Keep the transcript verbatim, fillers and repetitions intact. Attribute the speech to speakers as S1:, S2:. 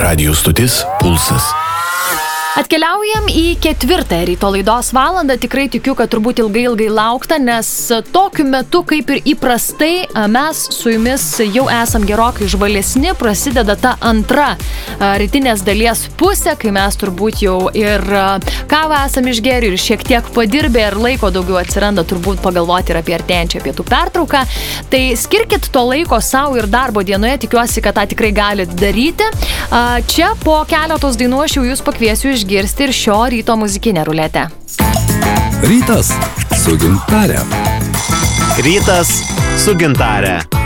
S1: Radio stotis Pulsas.
S2: Atkeliaujam į ketvirtąją ryto laidos valandą. Tikrai tikiu, kad turbūt ilgai ilgai laukta, nes tokiu metu, kaip ir įprastai, mes su jumis jau esam gerokai žvalesni. Prasideda ta antra rytinės dalies pusė, kai mes turbūt jau ir kavą esam išgėrę ir šiek tiek padirbę ir laiko daugiau atsiranda turbūt pagalvoti ir apie artėjančią pietų pertrauką. Tai skirkit to laiko savo ir darbo dienoje, tikiuosi, kad tą tikrai galite daryti. Čia po keletos dainų aš jau jūs pakviesiu iš girsti ir šio ryto muzikinę ruletę.
S1: Rytas su Gintare.
S3: Rytas su Gintare.